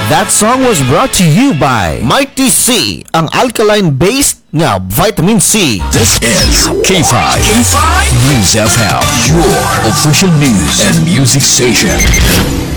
That song was brought to you by Mighty C, ang alkaline-based nga vitamin C. This is K5 News FM, your official news and music station.